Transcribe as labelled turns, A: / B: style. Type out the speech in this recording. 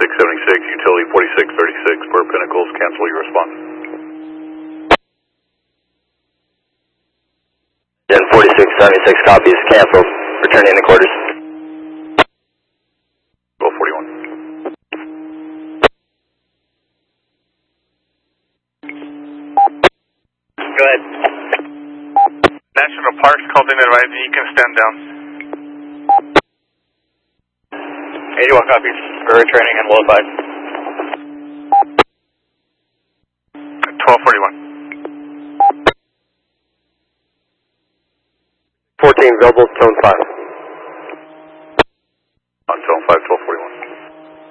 A: 4676, utility 4636 for Pinnacles, cancel your response.
B: Gen 4676 copies, canceled, returning to quarters.
A: 1241.
C: Go ahead.
D: National Parks called in advising you can stand down.
C: 81 copies for returning and will advise.
D: 1241.
B: 14 available, tone 5.
A: On tone